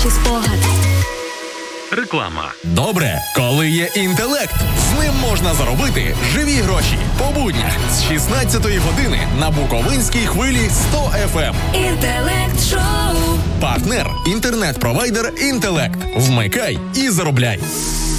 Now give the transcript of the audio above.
найкращий спогад. Реклама. Добре, коли є інтелект. З ним можна заробити живі гроші. По буднях з 16-ї години на Буковинській хвилі 100 FM. Інтелект-шоу. Партнер – інтернет-провайдер «Інтелект». Вмикай і заробляй.